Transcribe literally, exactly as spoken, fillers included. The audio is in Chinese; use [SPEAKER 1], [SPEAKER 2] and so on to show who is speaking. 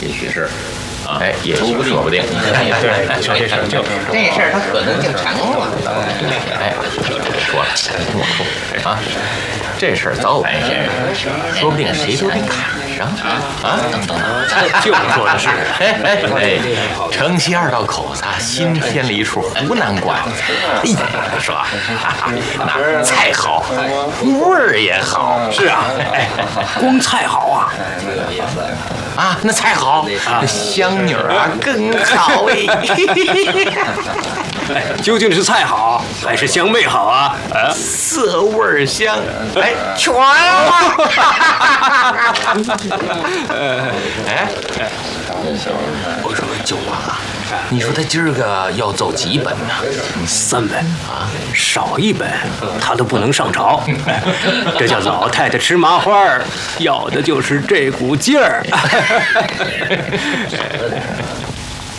[SPEAKER 1] 也许是。哎，也许说不定。
[SPEAKER 2] 对，说这事儿就
[SPEAKER 3] 这事儿它可能性成了。
[SPEAKER 1] 哎，说了，听我说啊，这事儿早晚先生，说不定谁都得赶上啊！
[SPEAKER 2] 等等等，就说的是，
[SPEAKER 1] 哎哎哎，城西二道口子新添了一处湖南馆子，哎呀，是吧？那菜好，味儿也好。
[SPEAKER 2] 是啊，哎，光菜好啊。
[SPEAKER 1] 啊，那菜好，啊、香女儿啊更好
[SPEAKER 2] 哎。究竟是菜好还是香味好啊？啊，
[SPEAKER 1] 色味儿香，哎，全了。哎，我说九王啊，你说他今儿个要奏几本呢？
[SPEAKER 2] 三本啊，少一本他都不能上朝。这叫老太太吃麻花儿，要的就是这股劲儿。